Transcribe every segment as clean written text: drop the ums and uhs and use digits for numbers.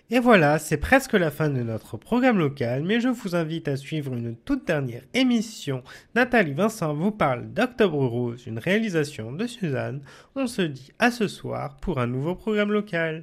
Et voilà, c'est presque la fin de notre programme local, mais je vous invite à suivre une toute dernière émission. Nathalie Vincent vous parle d'Octobre Rose, une réalisation de Suzanne. On se dit à ce soir pour un nouveau programme local.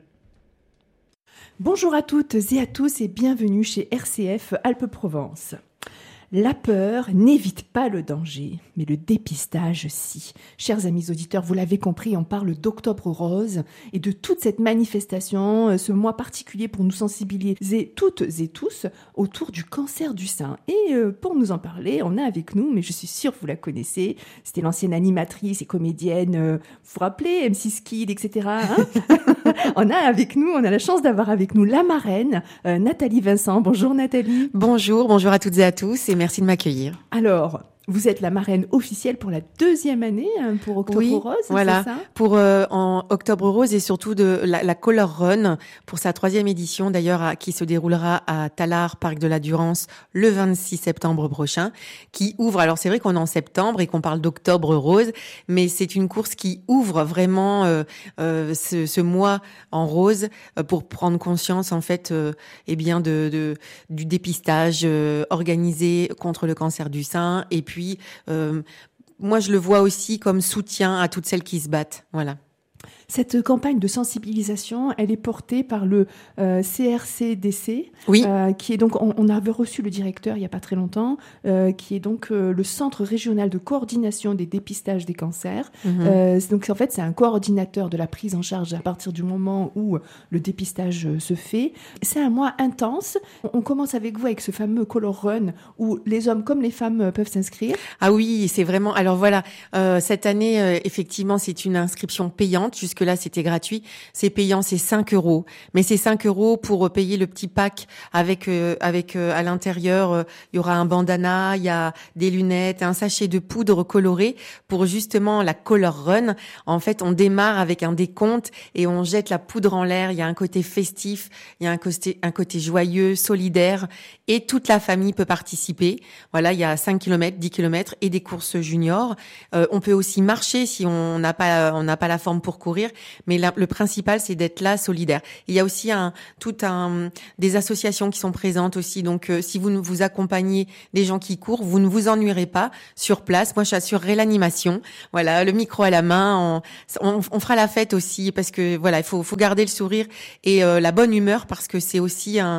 Bonjour à toutes et à tous et bienvenue chez RCF Alpes-Provence. La peur n'évite pas le danger, mais le dépistage si. Chers amis auditeurs, vous l'avez compris, on parle d'Octobre Rose et de toute cette manifestation, ce mois particulier pour nous sensibiliser toutes et tous autour du cancer du sein. Et pour nous en parler, on a avec nous, mais je suis sûre que vous la connaissez, c'était l'ancienne animatrice et comédienne, vous vous rappelez, M6 Kid, etc. On a la chance d'avoir avec nous la marraine, Nathalie Vincent. Bonjour Nathalie. Bonjour à toutes et à tous et merci de m'accueillir. Alors, vous êtes la marraine officielle pour la 2e année pour Octobre Rose, voilà, c'est ça ? Pour en Octobre Rose et surtout de la Color Run pour sa 3e édition d'ailleurs qui se déroulera à Tallard, Parc de la Durance le 26 septembre prochain, qui ouvre, alors c'est vrai qu'on est en septembre et qu'on parle d'Octobre Rose, mais c'est une course qui ouvre vraiment ce mois en rose pour prendre conscience en fait du dépistage organisé contre le cancer du sein et puis moi, je le vois aussi comme soutien à toutes celles qui se battent. Voilà. Cette campagne de sensibilisation, elle est portée par le CRCDC, oui. Qui est donc, on avait reçu le directeur il n'y a pas très longtemps, qui est donc le Centre régional de coordination des dépistages des cancers. Donc en fait, c'est un coordinateur de la prise en charge à partir du moment où le dépistage se fait. C'est un mois intense. On commence avec vous avec ce fameux Color Run où les hommes comme les femmes peuvent s'inscrire. Ah oui, c'est vraiment. Alors voilà, cette année, effectivement, c'est une inscription payante. Jusque-là, c'était gratuit. C'est payant, c'est 5 €. Mais c'est 5 € pour payer le petit pack avec à l'intérieur, il y aura un bandana, il y a des lunettes, un sachet de poudre colorée pour justement la Color Run. En fait, on démarre avec un décompte et on jette la poudre en l'air. Il y a un côté festif, il y a un côté joyeux, solidaire et toute la famille peut participer. Voilà, il y a 5 km, 10 km et des courses juniors. On peut aussi marcher si on n'a pas la forme pour courir, mais le principal c'est d'être là solidaire. Il y a aussi des associations qui sont présentes aussi, donc si vous accompagnez des gens qui courent, vous ne vous ennuierez pas sur place. Moi j'assurerai l'animation, voilà, le micro à la main, on fera la fête aussi parce que voilà, il faut garder le sourire et la bonne humeur parce que c'est aussi un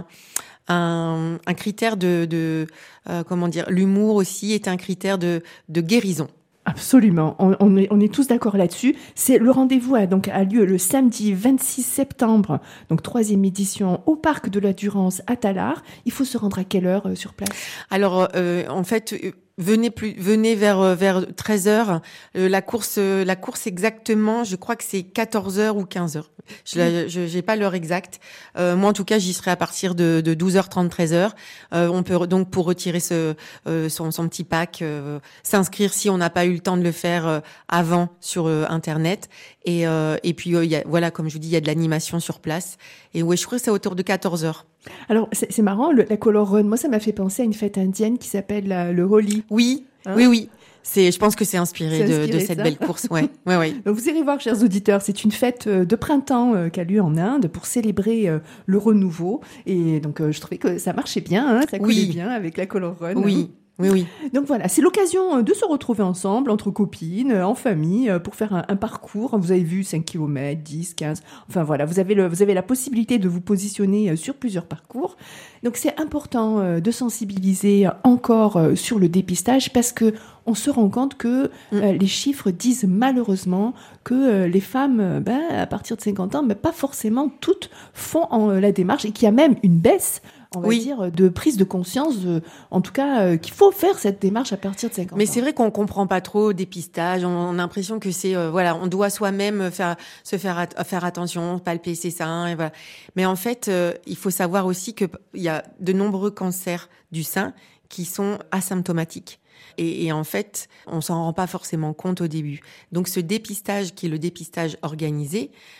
critère comment dire, l'humour aussi est un critère de guérison. Absolument, on est tous d'accord là-dessus. C'est le rendez-vous a lieu le samedi 26 septembre, donc 3e édition au Parc de la Durance à Tallard. Il faut se rendre à quelle heure sur place ? Alors en fait venez vers 13h. La course exactement, je crois que c'est 14h ou 15h. Je j'ai pas l'heure exacte. Moi en tout cas, j'y serai à partir de 12h30 13h. On peut donc pour retirer son petit pack s'inscrire si on n'a pas eu le temps de le faire avant sur internet et puis il y a, voilà, comme je vous dis, il y a de l'animation sur place et ouais, je crois que c'est autour de 14h. Alors, c'est marrant, la Color Run, moi, ça m'a fait penser à une fête indienne qui s'appelle le Holi. Oui, hein ? Oui. Je pense que c'est inspiré de cette belle course, ouais. Donc vous irez voir, chers auditeurs, c'est une fête de printemps qui a lieu en Inde pour célébrer le renouveau. Et donc, je trouvais que ça marchait bien, ça collait bien avec la Color Run. Oui. Oui. Donc voilà, c'est l'occasion de se retrouver ensemble, entre copines, en famille, pour faire un parcours. Vous avez vu 5 km, 10, 15. Enfin voilà, vous avez la possibilité de vous positionner sur plusieurs parcours. Donc c'est important de sensibiliser encore sur le dépistage parce que on se rend compte que les chiffres disent malheureusement que les femmes, à partir de 50 ans, pas forcément toutes font la démarche et qu'il y a même une baisse, on va dire, de prise de conscience, en tout cas, qu'il faut faire cette démarche à partir de 50 ans. Mais c'est vrai qu'on comprend pas trop dépistage. On a l'impression que c'est, on doit soi-même faire attention, palper ses seins, et voilà. Mais en fait, il faut savoir aussi que il y a de nombreux cancers du sein qui sont asymptomatiques. Et en fait, on s'en rend pas forcément compte au début. Donc ce dépistage qui est le dépistage organisé,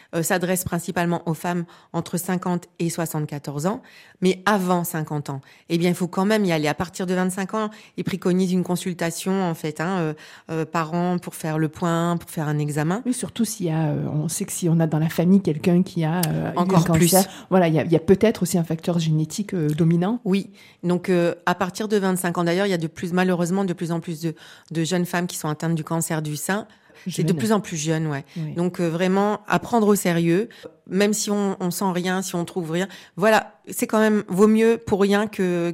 s'adresse principalement aux femmes entre 50 et 74 ans. Mais avant 50 ans, eh bien, il faut quand même y aller. À partir de 25 ans, ils préconisent une consultation, en fait, par an pour faire le point, pour faire un examen. Oui, surtout s'il y a, on sait que si on a dans la famille quelqu'un qui a encore eu un cancer, plus. Voilà, il y a peut-être aussi un facteur génétique dominant. Oui. Donc, à partir de 25 ans, d'ailleurs, il y a malheureusement, de plus en plus de jeunes femmes qui sont atteintes du cancer du sein. C'est de plus en plus jeune, ouais. Oui. Donc vraiment à prendre au sérieux, même si on sent rien, si on trouve rien. Voilà, c'est quand même vaut mieux pour rien que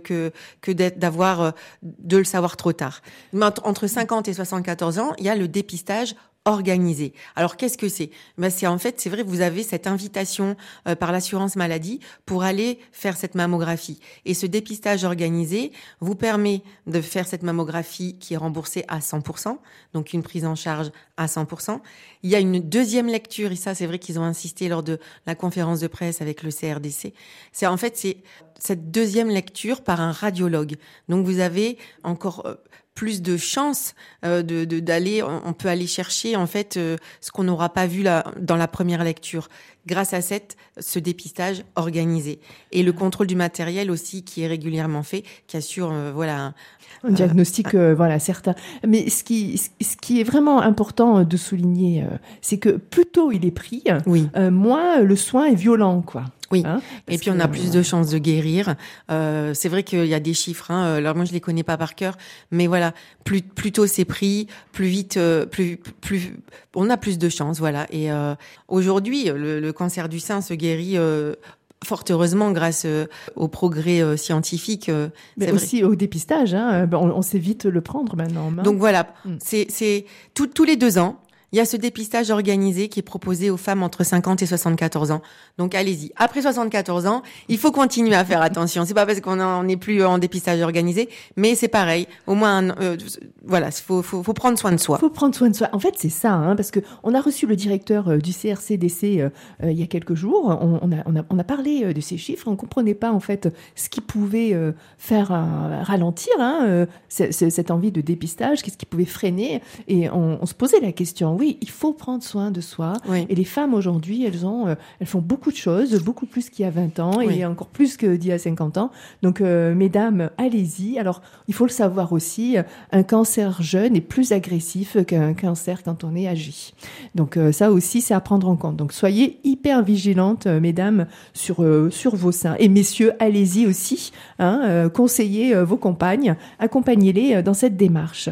de le savoir trop tard. Mais entre 50 et 74 ans, il y a le dépistage organisé. Alors qu'est-ce que c'est ? C'est vrai, vous avez cette invitation par l'assurance maladie pour aller faire cette mammographie. Et ce dépistage organisé vous permet de faire cette mammographie qui est remboursée à 100%, donc une prise en charge à 100%. Il y a une deuxième lecture, et ça c'est vrai qu'ils ont insisté lors de la conférence de presse avec le CRDC. C'est cette deuxième lecture par un radiologue. Donc vous avez encore plus de chances d'aller, on peut aller chercher en fait ce qu'on n'aura pas vu dans la première lecture grâce à ce dépistage organisé et le contrôle du matériel aussi qui est régulièrement fait, qui assure un diagnostic certain. Mais ce qui est vraiment important de souligner, c'est que plus tôt il est pris, oui. Moins le soin est violent, quoi. Oui. Et puis on a plus de chances de guérir. C'est vrai qu'il y a des chiffres. Alors moi je les connais pas par cœur, mais voilà, plus tôt c'est pris, plus vite, plus on a plus de chances. Voilà. Et aujourd'hui, le cancer du sein se guérit. Fort heureusement grâce au progrès scientifique. Mais aussi au dépistage. On sait vite le prendre maintenant en main. Donc voilà, c'est tous les 2 ans. Il y a ce dépistage organisé qui est proposé aux femmes entre 50 et 74 ans. Donc allez-y. Après 74 ans, il faut continuer à faire attention. C'est pas parce qu'on n'est plus en dépistage organisé, mais c'est pareil. Au moins, faut prendre soin de soi. Faut prendre soin de soi. En fait, c'est ça, parce que on a reçu le directeur du CRCDC il y a quelques jours. On a parlé de ces chiffres. On comprenait pas en fait ce qui pouvait faire ralentir cette envie de dépistage. Qu'est-ce qui pouvait freiner ? Et on se posait la question. Oui, il faut prendre soin de soi. Oui. Et les femmes aujourd'hui, elles font beaucoup de choses, beaucoup plus qu'il y a 20 ans oui. et encore plus d'il y a 50 ans. Donc, mesdames, allez-y. Alors, il faut le savoir aussi, un cancer jeune est plus agressif qu'un cancer quand on est âgé. Donc, ça aussi, c'est à prendre en compte. Donc, soyez hyper vigilantes, mesdames, sur vos seins. Et messieurs, allez-y aussi. Conseillez vos compagnes, accompagnez-les dans cette démarche.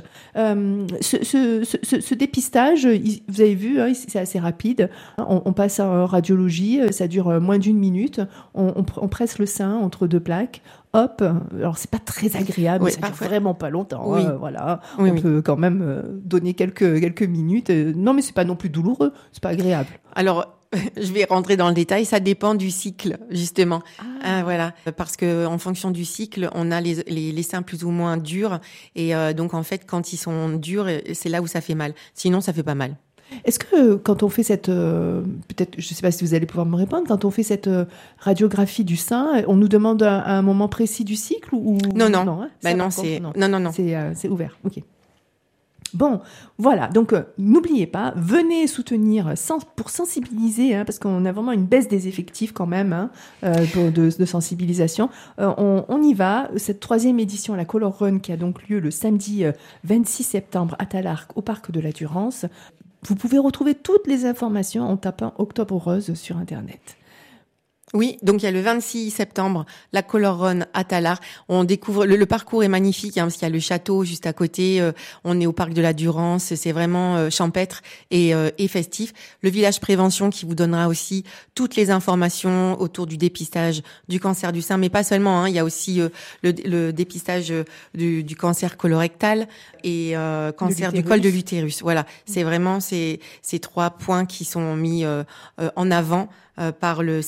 Ce dépistage, vous avez vu, c'est assez rapide. On passe en radiologie, ça dure moins d'1 minute. On presse le sein entre 2 plaques. Hop, alors c'est pas très agréable, mais ça dure vraiment pas longtemps. Oui. Voilà, oui, on peut quand même donner quelques minutes. Non, mais c'est pas non plus douloureux, c'est pas agréable. Alors, je vais rentrer dans le détail. Ça dépend du cycle, justement. Voilà, parce que en fonction du cycle, on a les seins plus ou moins durs, et donc en fait, quand ils sont durs, c'est là où ça fait mal. Sinon, ça fait pas mal. Est-ce que quand on fait peut-être, je ne sais pas si vous allez pouvoir me répondre, quand on fait cette radiographie du sein, on nous demande à un moment précis du cycle ou non, non, c'est ouvert. Ok. Bon, voilà. Donc n'oubliez pas, venez soutenir pour sensibiliser, parce qu'on a vraiment une baisse des effectifs quand même de sensibilisation. On y va. Cette 3e édition, la Color Run, qui a donc lieu le samedi 26 septembre à Talarc, au parc de la Durance. Vous pouvez retrouver toutes les informations en tapant Octobre Rose sur Internet. Oui, donc il y a le 26 septembre, la Color Run à Talarc. On découvre, le parcours est magnifique, parce qu'il y a le château juste à côté. On est au parc de la Durance, c'est vraiment champêtre et festif. Le village prévention qui vous donnera aussi toutes les informations autour du dépistage du cancer du sein, mais pas seulement. Il y a aussi le dépistage du cancer colorectal et cancer du col de l'utérus. Voilà, c'est vraiment ces 3 points qui sont mis en avant par le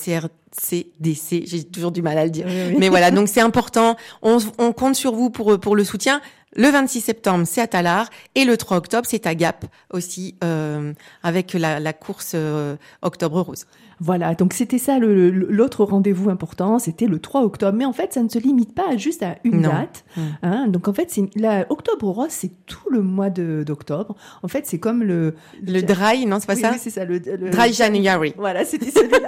CRCDC, j'ai toujours du mal à le dire. Oui. Mais voilà, donc c'est important. On compte sur vous pour le soutien. Le 26 septembre, c'est à Tallard. Et le 3 octobre, c'est à Gap aussi, avec la course Octobre Rose. Voilà, donc c'était ça l'autre rendez-vous important, c'était le 3 octobre. Mais en fait, ça ne se limite pas juste à une date. Hein. Donc en fait, Octobre Rose, c'est tout le mois d'octobre. En fait, c'est comme le dry, non, c'est pas ça? Oui, c'est ça. Le Dry January. Voilà, c'était celui-là.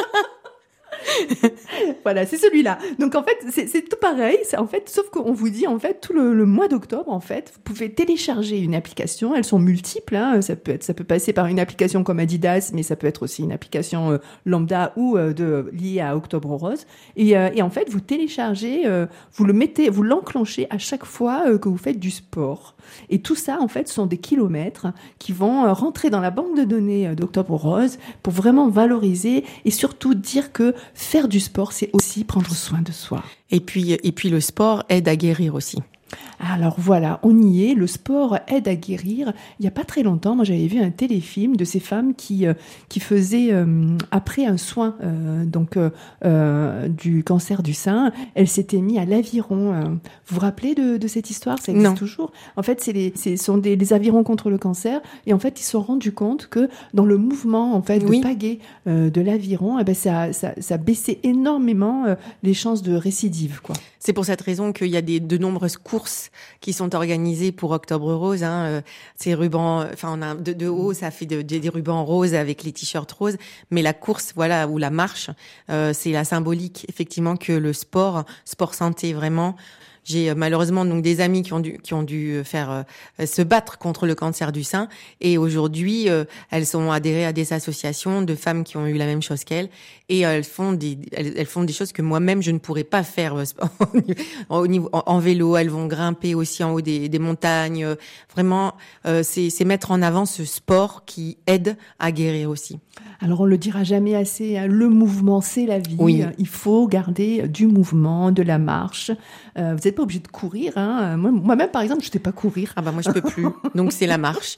Voilà, c'est celui-là. Donc en fait, c'est tout pareil. En fait, sauf qu'on vous dit en fait tout le mois d'octobre, en fait, vous pouvez télécharger une application. Elles sont multiples. Hein. Ça peut passer par une application comme Adidas, mais ça peut être aussi une application lambda ou liée à Octobre Rose. Et en fait, vous téléchargez, vous l'enclenchez à chaque fois que vous faites du sport. Et tout ça, en fait, sont des kilomètres qui vont rentrer dans la banque de données d'Octobre Rose pour vraiment valoriser et surtout dire que faire du sport, c'est aussi prendre soin de soi. Et puis le sport aide à guérir aussi. Alors voilà, on y est, le sport aide à guérir. Il n'y a pas très longtemps, moi j'avais vu un téléfilm de ces femmes qui faisaient, après un soin du cancer du sein, elles s'étaient mis à l'aviron. Vous vous rappelez de cette histoire? Ça existe toujours. En fait, ce sont des avirons contre le cancer. Et en fait, ils se sont rendus compte que dans le mouvement en fait, de pagaie de l'aviron, eh ben, ça baissait énormément les chances de récidive, quoi. C'est pour cette raison qu'il y a de nombreuses courses qui sont organisées pour Octobre Rose. Hein. Ces rubans, enfin, on a de haut, ça fait des rubans roses avec les t-shirts roses. Mais la course, voilà, ou la marche, c'est la symbolique, effectivement, que le sport santé, vraiment. J'ai malheureusement donc des amis qui ont dû faire se battre contre le cancer du sein, et aujourd'hui elles sont adhérées à des associations de femmes qui ont eu la même chose qu'elles, et elles font des choses que moi-même je ne pourrais pas faire en vélo. Elles vont grimper aussi en haut des montagnes. Vraiment, c'est mettre en avant ce sport qui aide à guérir aussi. Alors on le dira jamais assez, hein, le mouvement c'est la vie. Oui. Il faut garder du mouvement, de la marche. Vous n'êtes pas obligé de courir. Hein. Moi-même par exemple, je ne sais pas courir. Ah bah moi je peux plus. Donc c'est la marche.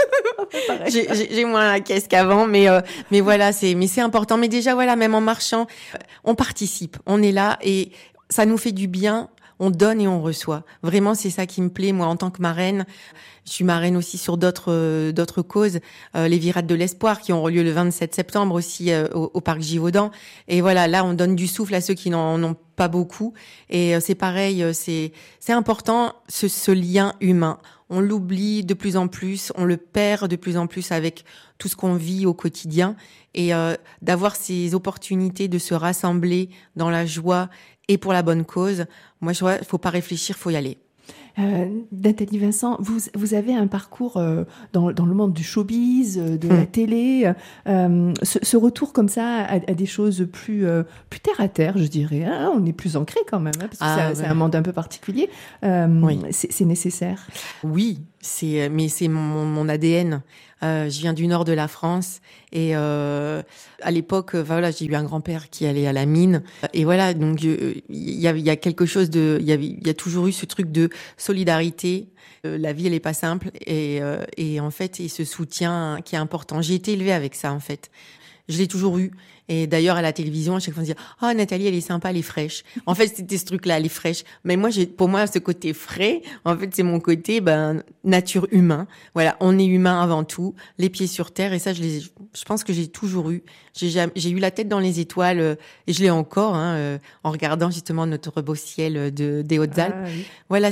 J'ai moins la caisse qu'avant, mais voilà, c'est important. Mais déjà voilà, même en marchant, on participe, on est là et ça nous fait du bien. On donne et on reçoit. Vraiment, c'est ça qui me plaît, moi, en tant que marraine. Je suis marraine aussi sur d'autres causes, les Virades de l'Espoir qui auront lieu le 27 septembre aussi au parc Givaudan. Et voilà, là, on donne du souffle à ceux qui n'en ont pas beaucoup. Et c'est pareil, c'est important, ce lien humain. On l'oublie de plus en plus, on le perd de plus en plus avec tout ce qu'on vit au quotidien. Et d'avoir ces opportunités de se rassembler dans la joie et pour la bonne cause, moi, je vois, faut pas réfléchir, faut y aller. Nathalie Vincent, vous avez un parcours dans le monde du showbiz, de la télé, ce retour comme ça à des choses plus terre à terre, je dirais. Hein, on est plus ancré quand même, hein, parce que c'est un monde un peu particulier. Oui. C'est nécessaire. Oui, mais c'est mon ADN. Je viens du nord de la France et à l'époque, voilà, j'ai eu un grand-père qui allait à la mine et voilà, donc il y a quelque chose il y a toujours eu ce truc de solidarité. La vie, elle est pas simple et en fait, et ce soutien qui est important. J'ai été élevée avec ça en fait. Je l'ai toujours eu. Et d'ailleurs, à la télévision, à chaque fois, on se dit « Oh, Nathalie, elle est sympa, elle est fraîche. » En fait, c'était ce truc-là, elle est fraîche. Mais moi, pour moi, ce côté frais, en fait, c'est mon côté, nature humain. Voilà, on est humain avant tout, les pieds sur terre. Et ça, je pense que j'ai toujours eu. J'ai eu la tête dans les étoiles, et je l'ai encore, hein, en regardant justement notre beau ciel des Hautes-Alpes. Ah, oui. Voilà,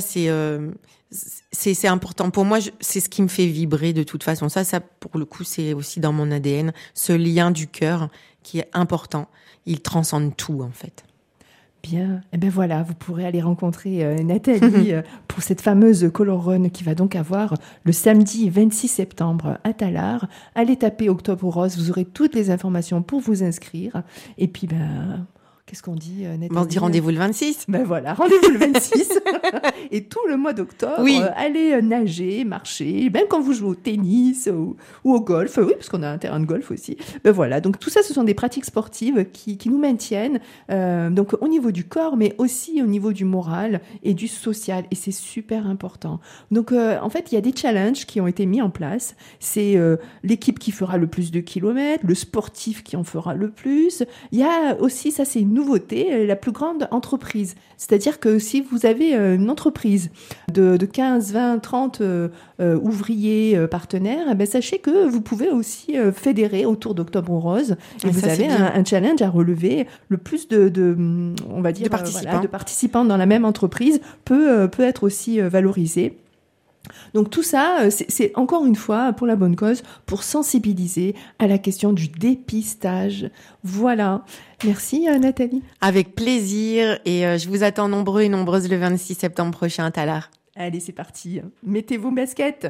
c'est important. Pour moi, c'est ce qui me fait vibrer de toute façon. Ça, pour le coup, c'est aussi dans mon ADN. Ce lien du cœur qui est important. Il transcende tout, en fait. Bien. Et ben voilà, vous pourrez aller rencontrer Nathalie pour cette fameuse Color Run qui va donc avoir le samedi 26 septembre à Tallard. Allez taper Octobre Rose, vous aurez toutes les informations pour vous inscrire. Et puis, qu'est-ce qu'on dit, Nathalie? On se dit rendez-vous le 26. Ben voilà, rendez-vous le 26. Et tout le mois d'octobre, allez nager, marcher, même quand vous jouez au tennis ou au golf. Oui, parce qu'on a un terrain de golf aussi. Ben voilà, donc tout ça, ce sont des pratiques sportives qui nous maintiennent, donc au niveau du corps, mais aussi au niveau du moral et du social. Et c'est super important. Donc, en fait, il y a des challenges qui ont été mis en place. C'est l'équipe qui fera le plus de kilomètres, le sportif qui en fera le plus. Il y a aussi, ça c'est une nouveauté, la plus grande entreprise. C'est-à-dire que si vous avez une entreprise de 15, 20, 30 ouvriers partenaires, sachez que vous pouvez aussi fédérer autour d'Octobre Rose. Et vous avez un challenge à relever. Le plus on va dire, de participants dans la même entreprise peut être aussi valorisé. Donc tout ça, c'est encore une fois pour la bonne cause, pour sensibiliser à la question du dépistage. Voilà. Merci Nathalie. Avec plaisir, et je vous attends nombreux et nombreuses le 26 septembre prochain à Tallard. Allez, c'est parti. Mettez vos baskets.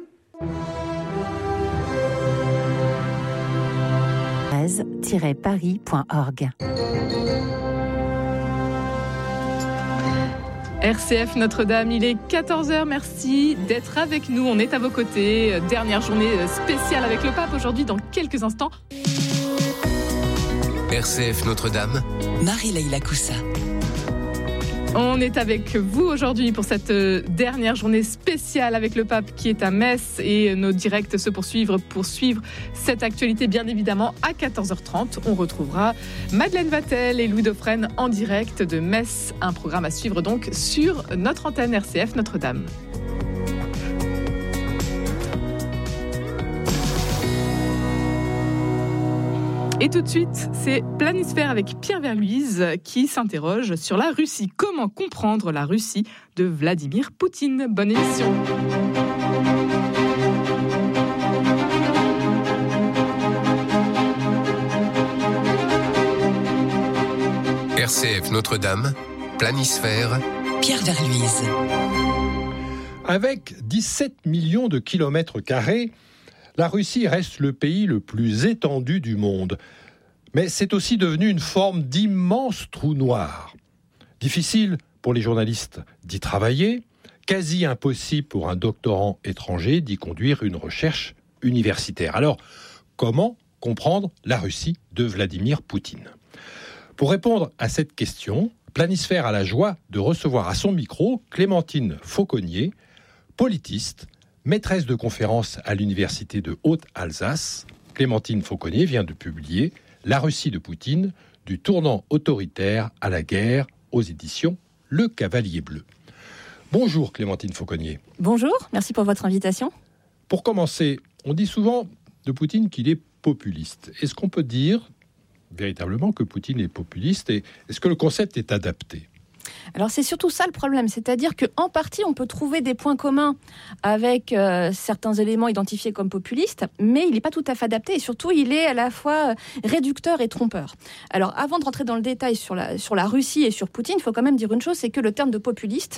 paris.org. RCF Notre-Dame, il est 14h, merci d'être avec nous, on est à vos côtés. Dernière journée spéciale avec le pape aujourd'hui dans quelques instants. RCF Notre-Dame, Marie-Leila Coussa. On est avec vous aujourd'hui pour cette dernière journée spéciale avec le pape qui est à Metz, et nos directs se poursuivent pour suivre cette actualité bien évidemment à 14h30. On retrouvera Madeleine Vatel et Louis Dauphren en direct de Metz, un programme à suivre donc sur notre antenne RCF Notre-Dame. Et tout de suite, c'est Planisphère avec Pierre Verluise qui s'interroge sur la Russie. Comment comprendre la Russie de Vladimir Poutine? Bonne émission. RCF Notre-Dame, Planisphère, Pierre Verluise. Avec 17 millions de kilomètres carrés, la Russie reste le pays le plus étendu du monde. Mais c'est aussi devenu une forme d'immense trou noir. Difficile pour les journalistes d'y travailler, quasi impossible pour un doctorant étranger d'y conduire une recherche universitaire. Alors, comment comprendre la Russie de Vladimir Poutine ? Pour répondre à cette question, Planisphère a la joie de recevoir à son micro Clémentine Fauconnier, politiste, maîtresse de conférences à l'université de Haute-Alsace. Clémentine Fauconnier vient de publier « La Russie de Poutine, du tournant autoritaire à la guerre » aux éditions Le Cavalier Bleu. Bonjour Clémentine Fauconnier. Bonjour, merci pour votre invitation. Pour commencer, on dit souvent de Poutine qu'il est populiste. Est-ce qu'on peut dire véritablement que Poutine est populiste, et est-ce que le concept est adapté ? Alors c'est surtout ça le problème, c'est-à-dire qu'en partie on peut trouver des points communs avec certains éléments identifiés comme populistes, mais il n'est pas tout à fait adapté, et surtout il est à la fois réducteur et trompeur. Alors avant de rentrer dans le détail sur la Russie et sur Poutine, il faut quand même dire une chose, c'est que le terme de populiste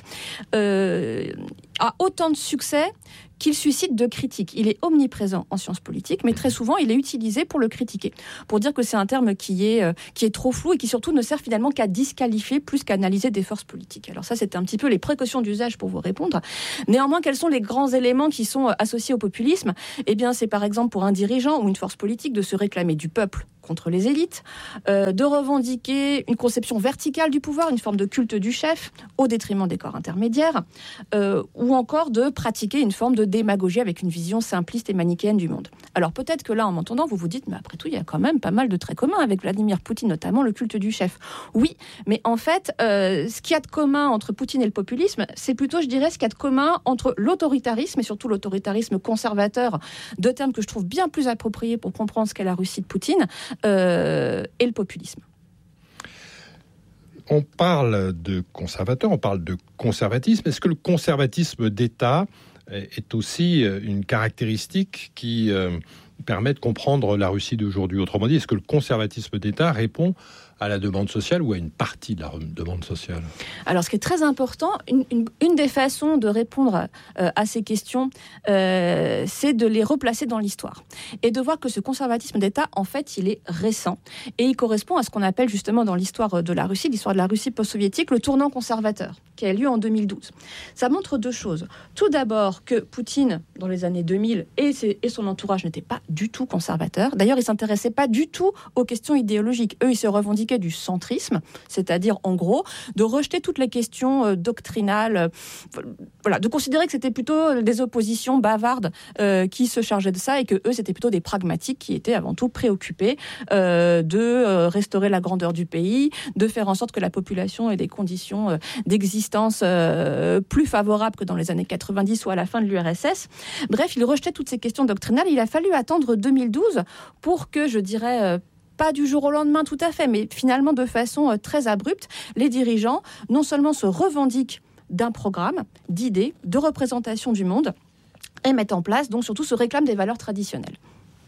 a autant de succès qu'il suscite de critiques. Il est omniprésent en sciences politiques, mais très souvent, il est utilisé pour le critiquer, pour dire que c'est un terme qui est trop flou et qui surtout ne sert finalement qu'à disqualifier plus qu'à analyser des forces politiques. Alors ça, c'était un petit peu les précautions d'usage pour vous répondre. Néanmoins, quels sont les grands éléments qui sont associés au populisme ? Eh bien, c'est par exemple pour un dirigeant ou une force politique de se réclamer du peuple contre les élites, de revendiquer une conception verticale du pouvoir, une forme de culte du chef, au détriment des corps intermédiaires, ou encore de pratiquer une forme de démagogie avec une vision simpliste et manichéenne du monde. Alors peut-être que là, en m'entendant, vous vous dites, mais après tout, il y a quand même pas mal de traits communs avec Vladimir Poutine, notamment le culte du chef. Oui, mais en fait, ce qu'il y a de commun entre Poutine et le populisme, c'est plutôt, je dirais, ce qu'il y a de commun entre l'autoritarisme, et surtout l'autoritarisme conservateur, deux termes que je trouve bien plus appropriés pour comprendre ce qu'est la Russie de Poutine, et le populisme. On parle de conservateur, on parle de conservatisme. Est-ce que le conservatisme d'État est aussi une caractéristique qui permet de comprendre la Russie d'aujourd'hui ? Autrement dit, est-ce que le conservatisme d'État répond à la demande sociale ou à une partie de la demande sociale ? Alors, ce qui est très important, une des façons de répondre à ces questions, c'est de les replacer dans l'histoire et de voir que ce conservatisme d'État, en fait, il est récent et il correspond à ce qu'on appelle justement dans l'histoire de la Russie, l'histoire de la Russie post-soviétique, le tournant conservateur. qui a eu lieu en 2012. Ça montre deux choses. Tout d'abord que Poutine, dans les années 2000, et son entourage n'étaient pas du tout conservateurs. D'ailleurs, ils ne s'intéressaient pas du tout aux questions idéologiques. Eux, ils se revendiquaient du centrisme, c'est-à-dire, en gros, de rejeter toutes les questions doctrinales, de considérer que c'était plutôt des oppositions bavardes qui se chargeaient de ça et que eux, c'était plutôt des pragmatiques qui étaient avant tout préoccupés de restaurer la grandeur du pays, de faire en sorte que la population ait des conditions d'existence plus favorables que dans les années 90 ou à la fin de l'URSS. Bref, il rejetait toutes ces questions doctrinales. Il a fallu attendre 2012 pour que, je dirais, pas du jour au lendemain tout à fait, mais finalement de façon très abrupte, les dirigeants non seulement se revendiquent d'un programme, d'idées, de représentation du monde, et mettent en place, donc surtout se réclament des valeurs traditionnelles.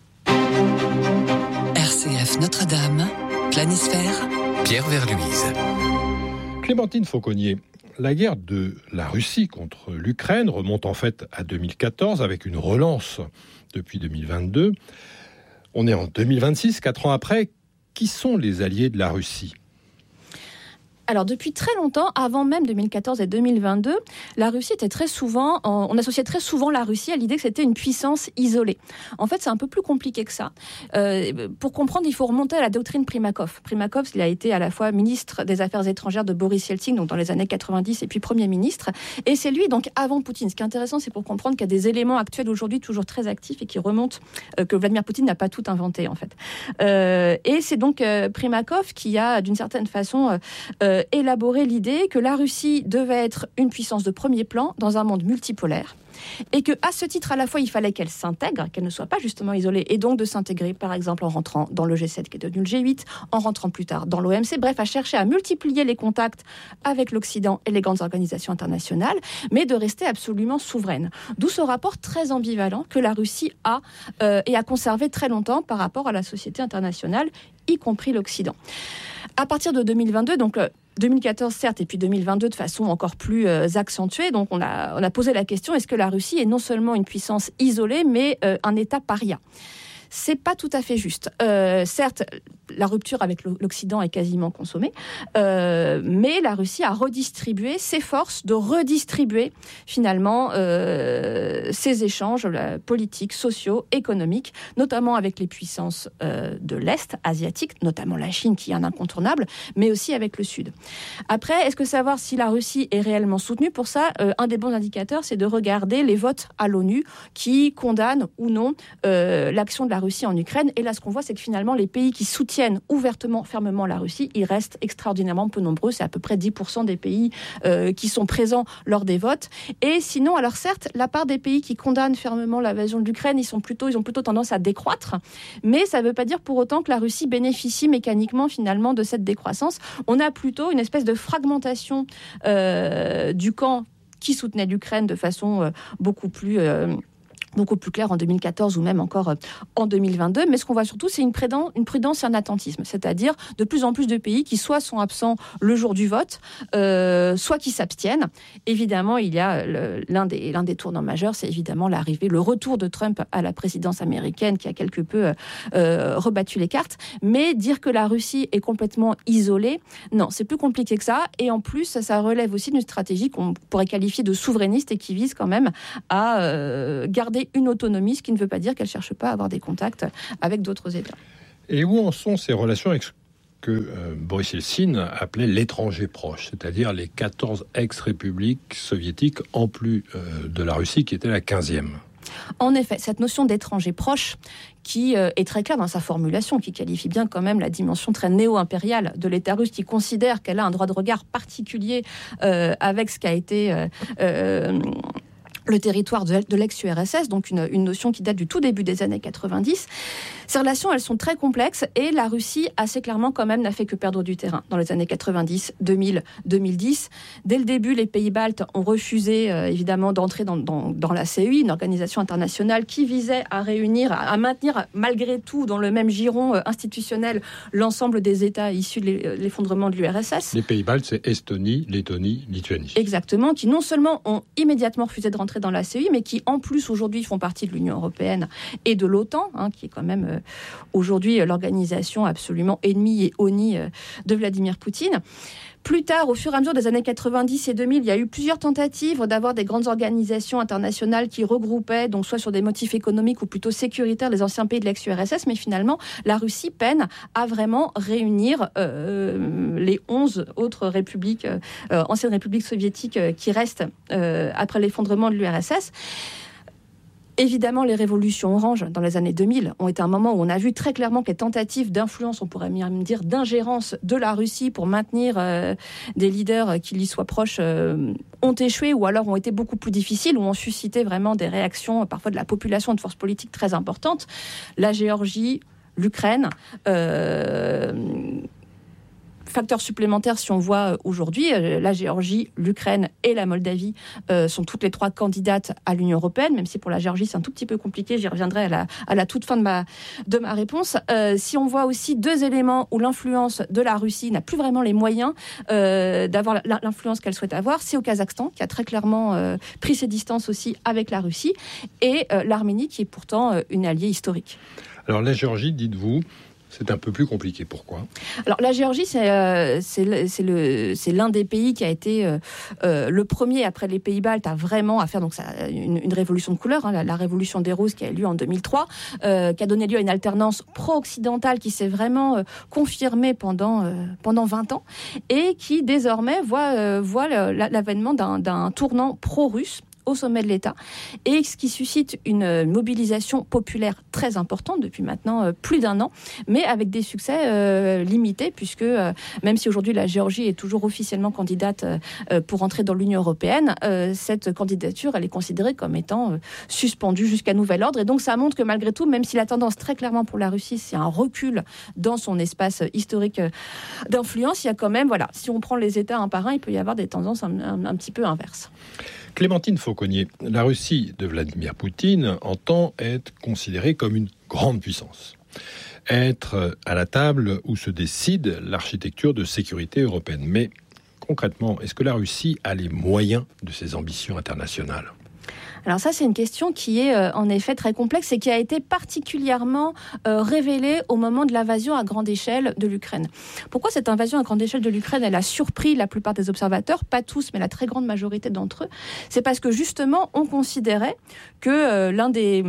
RCF Notre-Dame, Planisphère, Pierre Verluise. Clémentine Fauconnier, la guerre de la Russie contre l'Ukraine remonte en fait à 2014 avec une relance depuis 2022. On est en 2026, 4 ans après. Qui sont les alliés de la Russie ? Alors, depuis très longtemps, avant même 2014 et 2022, la Russie était très souvent, on associait très souvent la Russie à l'idée que c'était une puissance isolée. En fait, c'est un peu plus compliqué que ça. Pour comprendre, il faut remonter à la doctrine Primakov. Primakov, il a été à la fois ministre des Affaires étrangères de Boris Yeltsin, donc dans les années 90, et puis Premier ministre. Et c'est lui, donc, avant Poutine. Ce qui est intéressant, c'est pour comprendre qu'il y a des éléments actuels aujourd'hui toujours très actifs et qui remontent, que Vladimir Poutine n'a pas tout inventé, en fait. Et c'est donc Primakov qui a, d'une certaine façon, élaborer l'idée que la Russie devait être une puissance de premier plan dans un monde multipolaire et que, à ce titre, à la fois, il fallait qu'elle s'intègre, qu'elle ne soit pas justement isolée, et donc de s'intégrer, par exemple, en rentrant dans le G7 qui est devenu le G8, en rentrant plus tard dans l'OMC, bref, à chercher à multiplier les contacts avec l'Occident et les grandes organisations internationales, mais de rester absolument souveraine. D'où ce rapport très ambivalent que la Russie a et a conservé très longtemps par rapport à la société internationale, y compris l'Occident. À partir de 2022, donc 2014 certes, et puis 2022 de façon encore plus accentuée, donc on a posé la question, est-ce que la Russie est non seulement une puissance isolée, mais un État paria ? C'est pas tout à fait juste. Certes, la rupture avec l'Occident est quasiment consommée, mais la Russie a redistribué ses forces de redistribuer finalement ses échanges politiques, sociaux, économiques, notamment avec les puissances de l'Est asiatique, notamment la Chine qui est un incontournable, mais aussi avec le Sud. Après, est-ce que savoir si la Russie est réellement soutenue ? Pour ça, un des bons indicateurs, c'est de regarder les votes à l'ONU qui condamnent ou non l'action de la Russie en Ukraine. Et là, ce qu'on voit, c'est que finalement, les pays qui soutiennent ouvertement, fermement la Russie, ils restent extraordinairement peu nombreux. C'est à peu près 10% des pays qui sont présents lors des votes. Et sinon, alors certes, la part des pays qui condamnent fermement l'invasion de l'Ukraine, ils ont plutôt tendance à décroître. Mais ça ne veut pas dire pour autant que la Russie bénéficie mécaniquement, finalement, de cette décroissance. On a plutôt une espèce de fragmentation du camp qui soutenait l'Ukraine de façon beaucoup plus clair en 2014 ou même encore en 2022. Mais ce qu'on voit surtout, c'est une prudence et un attentisme. C'est-à-dire de plus en plus de pays qui soit sont absents le jour du vote, soit qui s'abstiennent. Évidemment, il y a l'un des tournants majeurs, c'est évidemment le retour de Trump à la présidence américaine qui a quelque peu rebattu les cartes. Mais dire que la Russie est complètement isolée, non, c'est plus compliqué que ça. Et en plus, ça relève aussi d'une stratégie qu'on pourrait qualifier de souverainiste et qui vise quand même à garder une autonomie, ce qui ne veut pas dire qu'elle ne cherche pas à avoir des contacts avec d'autres États. Et où en sont ces relations avec ce que Boris Yeltsin appelait l'étranger proche, c'est-à-dire les 14 ex-républiques soviétiques en plus de la Russie qui était la 15e ? En effet, cette notion d'étranger proche, qui est très claire dans sa formulation, qui qualifie bien quand même la dimension très néo-impériale de l'État russe, qui considère qu'elle a un droit de regard particulier avec ce qu'a été le territoire de l'ex-URSS, donc une notion qui date du tout début des années 90. Ces relations, elles sont très complexes et la Russie, assez clairement quand même, n'a fait que perdre du terrain dans les années 90, 2000, 2010. Dès le début, les pays baltes ont refusé évidemment d'entrer dans la CEI, une organisation internationale qui visait à réunir, à maintenir malgré tout dans le même giron institutionnel l'ensemble des États issus de l'effondrement de l'URSS. Les pays baltes, c'est Estonie, Lettonie, Lituanie. Exactement, qui non seulement ont immédiatement refusé de rentrer dans la CEI, mais qui en plus aujourd'hui font partie de l'Union européenne et de l'OTAN, qui est quand même aujourd'hui l'organisation absolument ennemie et honnie de Vladimir Poutine. Plus tard, au fur et à mesure des années 90 et 2000, il y a eu plusieurs tentatives d'avoir des grandes organisations internationales qui regroupaient, donc soit sur des motifs économiques ou plutôt sécuritaires, les anciens pays de l'ex-URSS, mais finalement, la Russie peine à vraiment réunir les 11 autres républiques, anciennes républiques soviétiques qui restent après l'effondrement de l'URSS. Évidemment, les révolutions oranges dans les années 2000 ont été un moment où on a vu très clairement que les tentatives d'influence, on pourrait même dire d'ingérence de la Russie pour maintenir des leaders qui lui soient proches ont échoué ou alors ont été beaucoup plus difficiles, ou ont suscité vraiment des réactions parfois de la population, de forces politiques très importantes. La Géorgie, l'Ukraine... Facteur supplémentaire, si on voit aujourd'hui, la Géorgie, l'Ukraine et la Moldavie sont toutes les 3 candidates à l'Union européenne, même si pour la Géorgie c'est un tout petit peu compliqué, j'y reviendrai à la toute fin de ma réponse. Si on voit aussi 2 éléments où l'influence de la Russie n'a plus vraiment les moyens d'avoir l'influence qu'elle souhaite avoir, c'est au Kazakhstan, qui a très clairement pris ses distances aussi avec la Russie, et l'Arménie, qui est pourtant une alliée historique. Alors la Géorgie, dites-vous, c'est un peu plus compliqué. Pourquoi ? Alors la Géorgie, c'est l'un des pays qui a été le premier après les pays baltes à vraiment faire donc une révolution de couleur, la révolution des roses qui a eu lieu en 2003, qui a donné lieu à une alternance pro-occidentale qui s'est vraiment confirmée pendant 20 ans et qui désormais voit l'avènement d'un tournant pro-russe au sommet de l'État, et ce qui suscite une mobilisation populaire très importante depuis maintenant plus d'1 an, mais avec des succès limités, puisque même si aujourd'hui la Géorgie est toujours officiellement candidate pour entrer dans l'Union européenne, cette candidature, elle est considérée comme étant suspendue jusqu'à nouvel ordre, et donc ça montre que malgré tout, même si la tendance très clairement pour la Russie, c'est un recul dans son espace historique d'influence, il y a quand même, voilà, si on prend les États un par un, il peut y avoir des tendances un petit peu inverses. Clémentine Fauconnier, la Russie de Vladimir Poutine entend être considérée comme une grande puissance. Être à la table où se décide l'architecture de sécurité européenne. Mais concrètement, est-ce que la Russie a les moyens de ses ambitions internationales ? Alors ça, c'est une question qui est en effet très complexe et qui a été particulièrement révélée au moment de l'invasion à grande échelle de l'Ukraine. Pourquoi cette invasion à grande échelle de l'Ukraine, elle a surpris la plupart des observateurs, pas tous, mais la très grande majorité d'entre eux? C'est parce que justement, on considérait que l'un des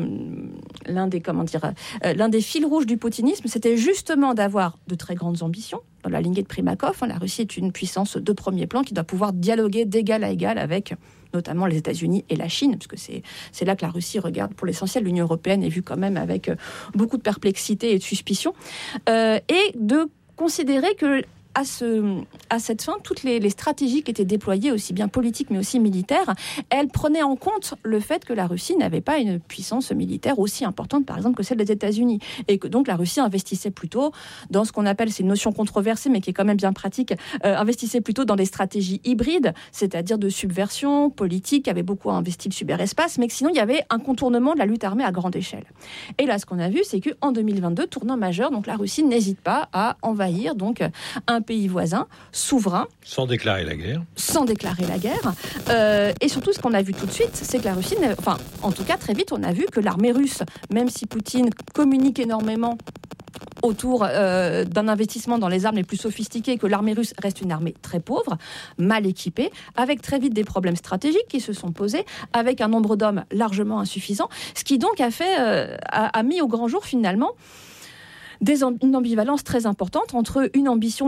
fils rouges du poutinisme, c'était justement d'avoir de très grandes ambitions. Dans la lignée de Primakov, la Russie est une puissance de premier plan qui doit pouvoir dialoguer d'égal à égal avec notamment les États-Unis et la Chine, parce que c'est là que la Russie regarde pour l'essentiel. L'Union européenne est vue quand même avec beaucoup de perplexité et de suspicion. Et de considérer que à cette fin, toutes les stratégies qui étaient déployées, aussi bien politiques mais aussi militaires, elles prenaient en compte le fait que la Russie n'avait pas une puissance militaire aussi importante, par exemple, que celle des États-Unis. Et que donc la Russie investissait plutôt dans ce qu'on appelle, c'est une notion controversée, mais qui est quand même bien pratique, investissait plutôt dans des stratégies hybrides, c'est-à-dire de subversion politique, avait beaucoup investi le cyberespace, mais que sinon il y avait un contournement de la lutte armée à grande échelle. Et là, ce qu'on a vu, c'est qu'en 2022, tournant majeur, donc la Russie n'hésite pas à envahir donc un pays voisin, souverain. Sans déclarer la guerre. Et surtout, ce qu'on a vu tout de suite, c'est que la Russie, en tout cas très vite, on a vu que l'armée russe, même si Poutine communique énormément autour d'un investissement dans les armes les plus sophistiquées, que l'armée russe reste une armée très pauvre, mal équipée, avec très vite des problèmes stratégiques qui se sont posés, avec un nombre d'hommes largement insuffisant, ce qui donc a mis au grand jour finalement une ambivalence très importante entre une ambition